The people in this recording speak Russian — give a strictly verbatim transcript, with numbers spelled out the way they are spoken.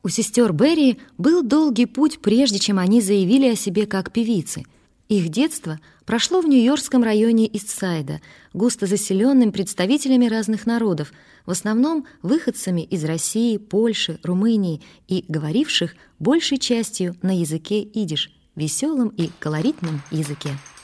У сестер Берри был долгий путь, прежде чем они заявили о себе как певицы. Их детство прошло в нью-йоркском районе Истсайда, густо заселенным представителями разных народов, в основном выходцами из России, Польши, Румынии и говоривших большей частью на языке идиш, веселом и колоритном языке.